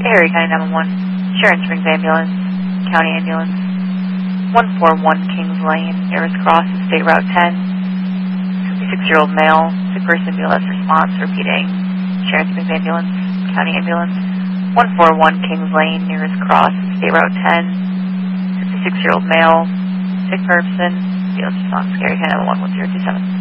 Harry County 911, Sharon Springs Ambulance, County Ambulance, 141 Kings Lane, Harris Cross, State Route 10, 56-year-old male, sick person, BLS response, repeating, Sharon Springs Ambulance, County Ambulance, 141 Kings Lane, Harris Cross, State Route 10, 56-year-old male, sick person, BLS response, Harry County 911, 1027.